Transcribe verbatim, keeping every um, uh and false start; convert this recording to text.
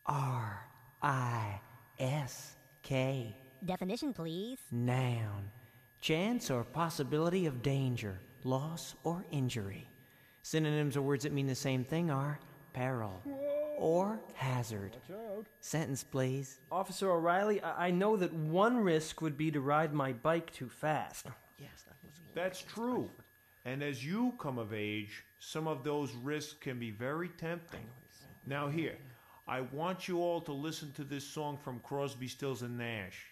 R I S K. Definition, please. Noun. Chance or possibility of danger, loss, or injury. Synonyms or words that mean the same thing are peril or hazard. Sentence, please. Officer O'Reilly, I-, I know that one risk would be to ride my bike too fast. Yes, that was That's true. And as you come of age, some of those risks can be very tempting. Now here, I want you all to listen to this song from Crosby, Stills and Nash.